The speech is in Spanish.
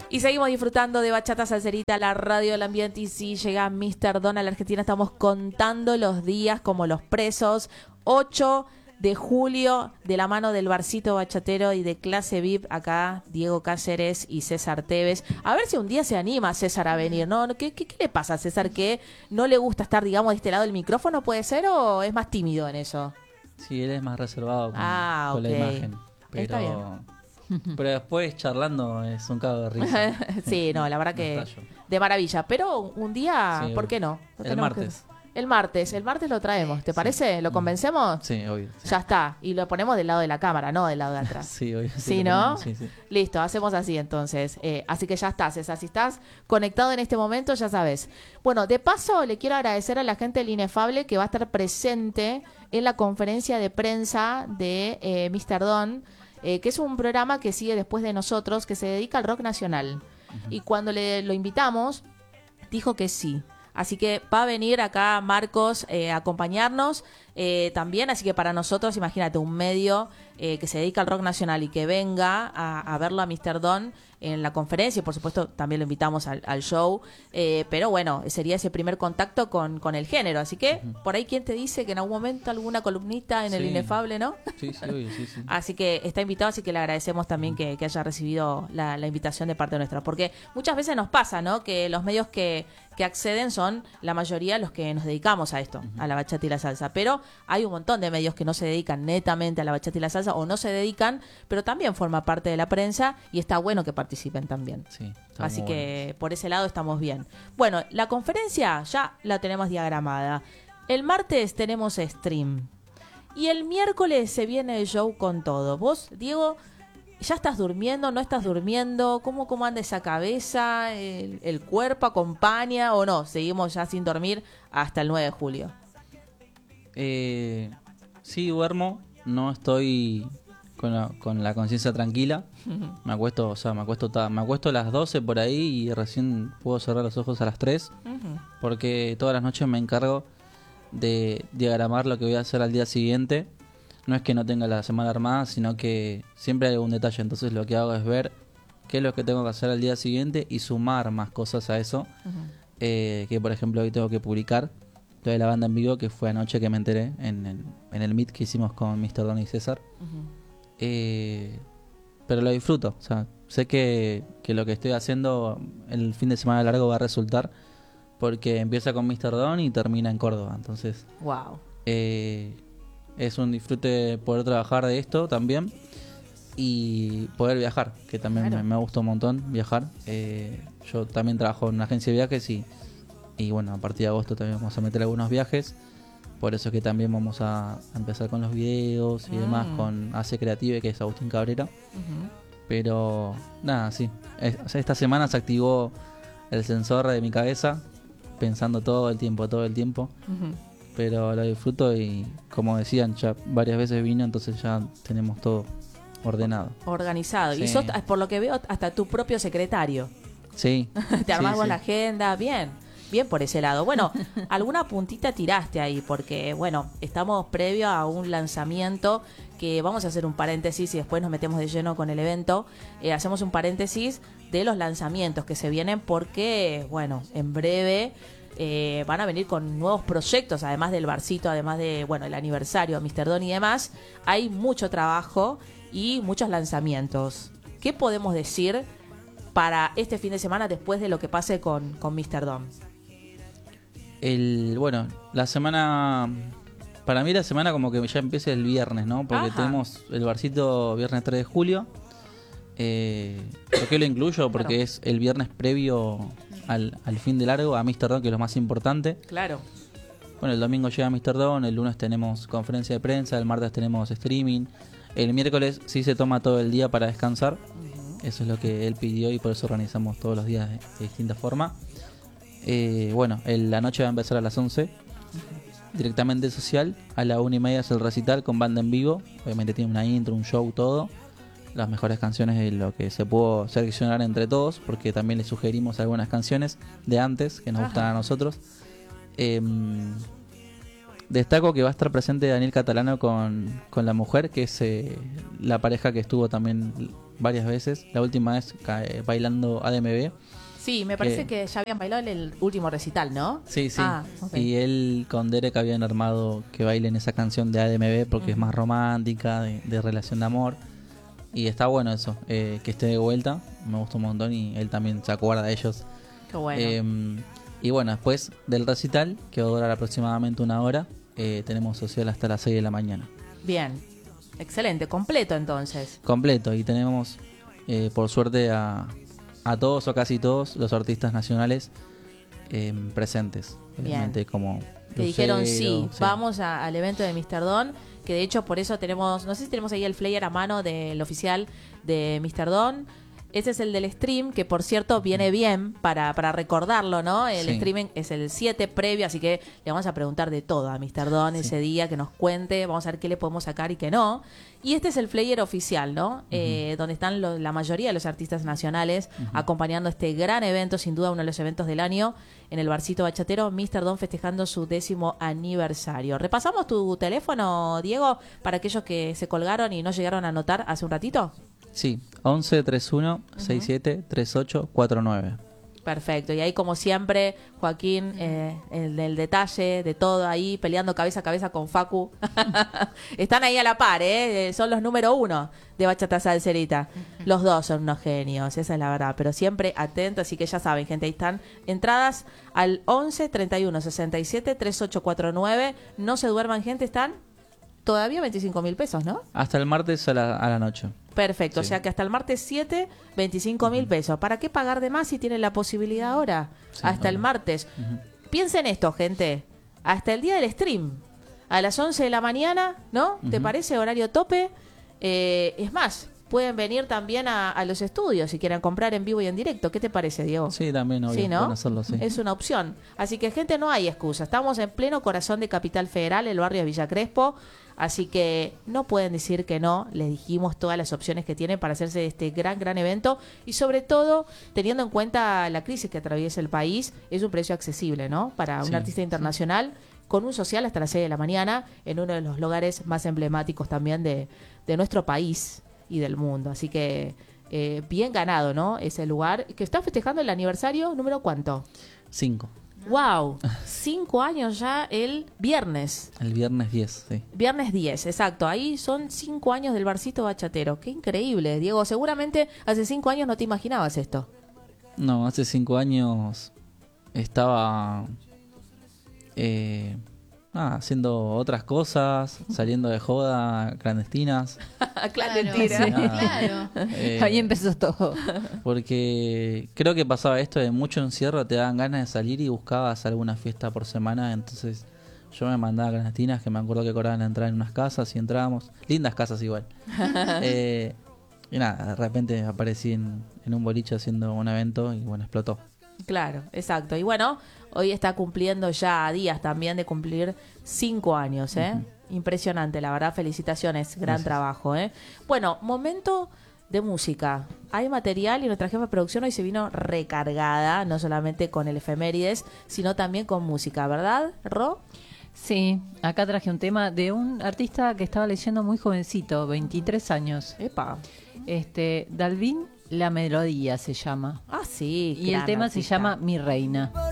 Y seguimos disfrutando de Bachata Salserita, la radio del ambiente. Y si llega Mr. Don a la Argentina, estamos contando los días como los presos. 8 de julio, de la mano del Barcito Bachatero y de Clase VIP, acá Diego Cáceres y César Tevez. A ver si un día se anima César a venir, ¿no? ¿Qué le pasa a César? ¿Que no le gusta estar, digamos, de este lado del micrófono, puede ser? ¿O es más tímido en eso? Sí, él es más reservado con ok. la imagen. Está bien. Pero después charlando es un cago de risa. Sí, no, la verdad que de maravilla. Pero un día, sí, ¿por qué no? El martes. El martes lo traemos, ¿te parece? ¿Lo convencemos? Sí, obvio. Sí. Ya está, y lo ponemos del lado de la cámara, no del lado de atrás. Sí, obvio. ¿Sí, no? Sí. Listo, hacemos así entonces. Así que ya estás, César. Si estás conectado en este momento, ya sabes. Bueno, de paso, le quiero agradecer a la gente del Inefable que va a estar presente en la conferencia de prensa de Mr. Don, que es un programa que sigue después de nosotros, que se dedica al rock nacional. Y cuando lo invitamos, dijo que sí. Así que va a venir acá Marcos a acompañarnos también. Así que para nosotros, imagínate, un medio que se dedica al rock nacional y que venga a verlo a Mr. Don en la conferencia. Y por supuesto también lo invitamos al show. Pero bueno, sería ese primer contacto con el género. Así que por ahí, ¿quién te dice que en algún momento alguna columnita en el Inefable, no? Sí, obvio, sí. Así que está invitado, así que le agradecemos también que haya recibido la invitación de parte nuestra. Porque muchas veces nos pasa, ¿no? Que los medios que acceden son la mayoría los que nos dedicamos a esto, a la bachata y la salsa. Pero hay un montón de medios que no se dedican netamente a la bachata y la salsa o no se dedican, pero también forma parte de la prensa y está bueno que participen también. Sí, así que por ese lado estamos bien. Bueno, la conferencia ya la tenemos diagramada. El martes tenemos stream. Y el miércoles se viene el show con todo. Vos, Diego, ¿ya estás durmiendo? ¿No estás durmiendo? ¿Cómo anda esa cabeza? ¿El cuerpo acompaña o no? Seguimos ya sin dormir hasta el 9 de julio. Sí, duermo. No estoy con la conciencia tranquila. Me acuesto a las 12 por ahí y recién puedo cerrar los ojos a las 3. Porque todas las noches me encargo de diagramar lo que voy a hacer al día siguiente. No es que no tenga la semana armada, sino que siempre hay algún detalle. Entonces lo que hago es ver qué es lo que tengo que hacer al día siguiente y sumar más cosas a eso. Que por ejemplo hoy tengo que publicar lo de la banda en vivo, que fue anoche que me enteré en el meet que hicimos con Mr. Don y César. Pero lo disfruto. O sea, sé que lo que estoy haciendo el fin de semana largo va a resultar, porque empieza con Mr. Don y termina en Córdoba. Entonces, wow. Es un disfrute poder trabajar de esto también y poder viajar, que también me gusta un montón viajar. Yo también trabajo en una agencia de viajes y bueno, a partir de agosto también vamos a meter algunos viajes. Por eso que también vamos a empezar con los videos y demás con Ace Creative, que es Agustín Cabrera. Pero nada, sí. Esta semana se activó el sensor de mi cabeza, pensando todo el tiempo. Pero lo disfruto y, como decían, ya varias veces vino, entonces ya tenemos todo ordenado. Organizado. Sí. Y sos, por lo que veo, hasta tu propio secretario. Sí. Te armás vos la agenda. Bien por ese lado. Bueno, alguna puntita tiraste ahí, porque, bueno, estamos previo a un lanzamiento que vamos a hacer un paréntesis y después nos metemos de lleno con el evento. Hacemos un paréntesis de los lanzamientos que se vienen porque, bueno, en breve van a venir con nuevos proyectos, además del barcito, además de, bueno, el aniversario, Mr. Don y demás. Hay mucho trabajo y muchos lanzamientos. ¿Qué podemos decir para este fin de semana después de lo que pase con Mr. Don? Bueno, la semana... Para mí la semana como que ya empieza el viernes, ¿no? Porque tenemos el barcito viernes 3 de julio. ¿Por qué lo incluyo? Porque es el viernes previo al fin de largo, a Mr. Don, que es lo más importante. Claro. Bueno, el domingo llega Mr. Don, el lunes tenemos conferencia de prensa, el martes tenemos streaming. El miércoles sí se toma todo el día para descansar. Eso es lo que él pidió y por eso organizamos todos los días de distinta forma. Bueno, la noche va a empezar a las 11. Directamente social. A la 1:30 es el recital con banda en vivo. Obviamente tiene una intro, un show, todo. Las mejores canciones de lo que se pudo seleccionar entre todos, porque también le sugerimos algunas canciones de antes que nos gustan a nosotros. Destaco que va a estar presente Daniel Catalano con la mujer, que es la pareja que estuvo también varias veces. La última vez bailando ADMB. Sí, me parece que ya habían bailado en el último recital, ¿no? Sí, sí. Okay. Y él con Derek habían armado que bailen esa canción de ADMB porque es más romántica, de relación de amor. Y está bueno eso, que esté de vuelta. Me gustó un montón y él también se acuerda de ellos. Qué bueno. Y bueno, después del recital, que va a durar aproximadamente 1 hora, tenemos social hasta las 6 de la mañana. Bien, excelente, completo entonces. Completo, y tenemos por suerte a todos o casi todos los artistas nacionales presentes. Obviamente, como que Lucero, dijeron sí. Vamos al evento de Mr. Don, que de hecho por eso tenemos, no sé si tenemos ahí el flyer a mano del oficial de Mr. Don. Ese es el del stream, que por cierto viene bien para recordarlo, ¿no? El streaming es el 7 previo, así que le vamos a preguntar de todo a Mr. Don ese día, que nos cuente, vamos a ver qué le podemos sacar y qué no. Y este es el flyer oficial, ¿no? Donde están la mayoría de los artistas nacionales acompañando este gran evento, sin duda uno de los eventos del año, en el Barcito Bachatero, Mr. Don festejando su 10º aniversario. ¿Repasamos tu teléfono, Diego, para aquellos que se colgaron y no llegaron a anotar hace un ratito? Sí, 11 31 67 38 49. Perfecto, y ahí como siempre, Joaquín, el del detalle, de todo ahí, peleando cabeza a cabeza con Facu. Están ahí a la par, son los número 1 de Bachata Salserita. Los dos son unos genios, esa es la verdad, pero siempre atentos, así que ya saben, gente, ahí están entradas al 11 31 67 38 49. No se duerman, gente, están todavía 25.000 pesos, ¿no? Hasta el martes a la noche. Perfecto, sí. O sea que hasta el martes 7, 25.000 pesos. ¿Para qué pagar de más si tienen la posibilidad ahora? Sí, hasta el martes. Piensen esto, gente. Hasta el día del stream. A las 11 de la mañana, ¿no? ¿Te parece horario tope? Es más, pueden venir también a los estudios si quieren comprar en vivo y en directo. ¿Qué te parece, Diego? Sí, también, obvio. Sí, ¿no? Pueden hacerlo, sí. Es una opción. Así que, gente, no hay excusa. Estamos en pleno corazón de Capital Federal, el barrio de Villa Crespo. Así que no pueden decir que no. Les dijimos todas las opciones que tienen para hacerse de este gran evento. Y sobre todo, teniendo en cuenta la crisis que atraviesa el país, es un precio accesible, ¿no? Para un artista internacional, con un social hasta las 6 de la mañana, en uno de los lugares más emblemáticos también de nuestro país y del mundo. Así que bien ganado, ¿no? Ese lugar que está festejando el aniversario número ¿cuánto? 5. ¡Wow! 5 años ya el viernes. El viernes 10, sí. Viernes 10, exacto. Ahí son 5 años del Barcito Bachatero. ¡Qué increíble, Diego! Seguramente hace 5 años no te imaginabas esto. No, hace 5 años estaba haciendo otras cosas, saliendo de joda, clandestinas. Claro. Ahí empezó todo. Porque creo que pasaba esto de mucho encierro, te daban ganas de salir y buscabas alguna fiesta por semana, entonces yo me mandaba clandestinas, que me acuerdo que cobraban la entrada en unas casas y entrábamos, lindas casas igual. Y nada, de repente aparecí en un boliche haciendo un evento y bueno, explotó. Claro, exacto. Y bueno, hoy está cumpliendo ya días también de cumplir 5 años, Impresionante, la verdad, felicitaciones, gran trabajo, Bueno, momento de música. Hay material y nuestra jefa de producción hoy se vino recargada, no solamente con el efemérides, sino también con música, ¿verdad, Ro? Sí, acá traje un tema de un artista que estaba leyendo muy jovencito, 23 años. Epa. Dalvin La Melodía se llama. Ah, sí. Y el tema se llama Mi Reina.